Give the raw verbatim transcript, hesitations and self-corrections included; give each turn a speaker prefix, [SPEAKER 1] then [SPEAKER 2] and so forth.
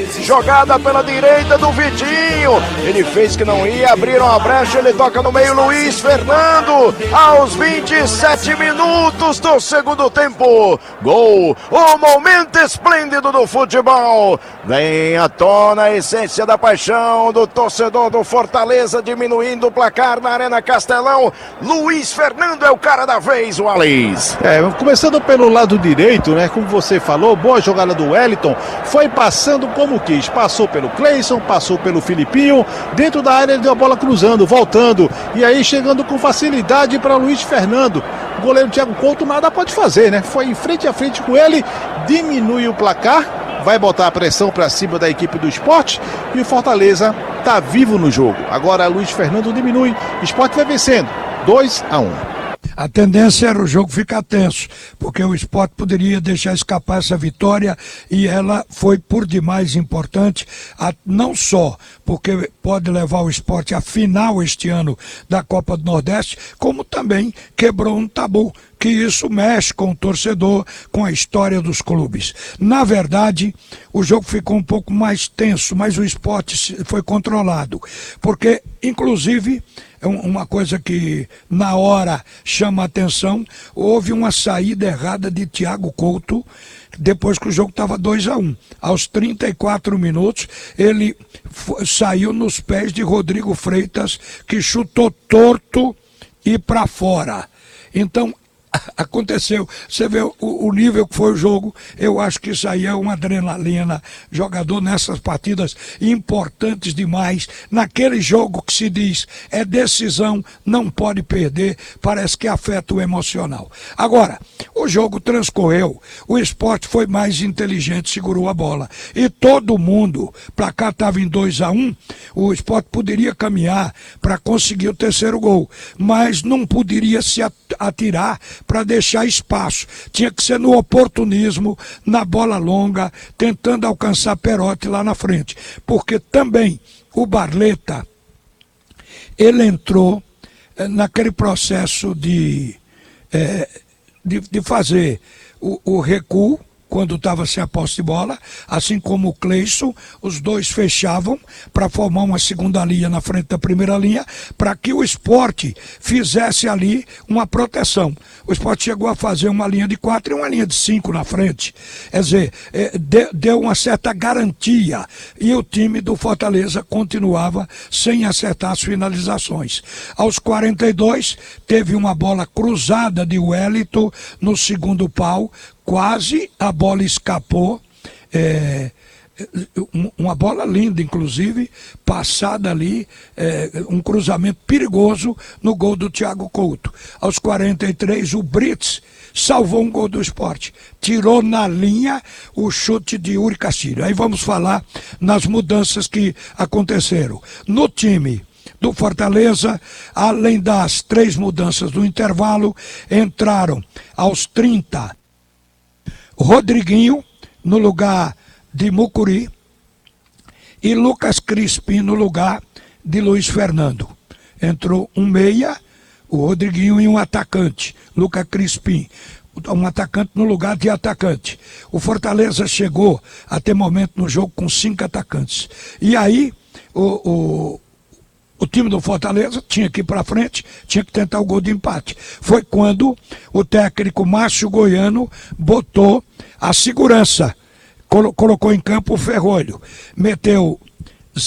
[SPEAKER 1] Jogada pela direita do Vitinho. Ele fez que não ia, abriram a brecha, ele toca no meio, Luiz Fernando. Aos vinte e sete minutos do segundo tempo. Gol, o momento esplêndido do futebol. Vem à tona a essência da paixão do torcedor do Fortaleza, diminuindo o placar na Arena Castelão. Luiz Fernando é o cara da vez, o Alex.
[SPEAKER 2] É, começando pelo lado direito, né? Como você falou, boa jogada do Wellington. Foi passando como quis. Passou pelo Cleison, passou pelo Filipinho. Dentro da área ele deu a bola cruzando, voltando. E aí chegando com facilidade para Luiz Fernando. O goleiro Thiago Couto nada pode fazer, né? Foi em frente a frente com ele, diminui o placar, vai botar a pressão para cima da equipe do Sport e o Fortaleza tá vivo no jogo. Agora Luiz Fernando diminui, o Sport vai vencendo, dois a um.
[SPEAKER 3] A tendência era o jogo ficar tenso, porque o Sport poderia deixar escapar essa vitória e ela foi por demais importante, a, não só porque pode levar o Sport à final este ano da Copa do Nordeste, como também quebrou um tabu, que isso mexe com o torcedor, com a história dos clubes. Na verdade, o jogo ficou um pouco mais tenso, mas o Sport foi controlado, porque, inclusive, uma coisa que na hora chama a atenção, houve uma saída errada de Thiago Couto, depois que o jogo estava dois a um. Aos trinta e quatro minutos, ele f- saiu nos pés de Rodrigo Freitas, que chutou torto e para fora. Então, aconteceu, você vê o, o nível que foi o jogo. Eu acho que isso aí é uma adrenalina, jogador nessas partidas importantes demais, naquele jogo que se diz é decisão, não pode perder, parece que afeta o emocional. Agora, o jogo transcorreu, o Sport foi mais inteligente, segurou a bola, e todo mundo, pra cá estava em dois a um, o Sport poderia caminhar para conseguir o terceiro gol, mas não poderia se atirar para deixar espaço. Tinha que ser no oportunismo, na bola longa, tentando alcançar Perotti lá na frente. Porque também o Barleta, ele entrou eh, naquele processo de, eh, de, de fazer o, o recuo, quando estava sem a posse de bola, assim como o Cleison, os dois fechavam para formar uma segunda linha na frente da primeira linha, para que o Sport fizesse ali uma proteção. O Sport chegou a fazer uma linha de quatro e uma linha de cinco na frente. Quer dizer, é, de, deu uma certa garantia, e o time do Fortaleza continuava sem acertar as finalizações. Aos quarenta e dois, teve uma bola cruzada de Wellington no segundo pau, quase a bola escapou, é, uma bola linda, inclusive, passada ali, é, um cruzamento perigoso no gol do Thiago Couto. Aos quarenta e três, o Brits salvou um gol do Sport, tirou na linha o chute de Yuri Castilho. Aí vamos falar nas mudanças que aconteceram. No time do Fortaleza, além das três mudanças do intervalo, entraram aos trinta Rodriguinho no lugar de Mucuri e Lucas Crispim no lugar de Luiz Fernando. Entrou um meia, o Rodriguinho, e um atacante, Lucas Crispim. Um atacante no lugar de atacante. O Fortaleza chegou até momento no jogo com cinco atacantes. E aí o, o, o time do Fortaleza tinha que ir para frente, tinha que tentar o gol de empate. Foi quando o técnico Márcio Goiano botou a segurança, colo- colocou em campo o Ferrolho, meteu